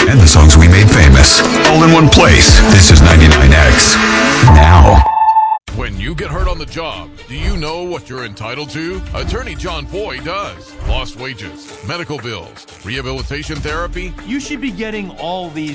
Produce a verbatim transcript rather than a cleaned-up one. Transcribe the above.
and the songs we made famous. All in one place. This is ninety-nine X. Now. When you get hurt on the job, do you know what you're entitled to? Attorney John Foy does. Lost wages, medical bills, rehabilitation therapy. You should be getting all these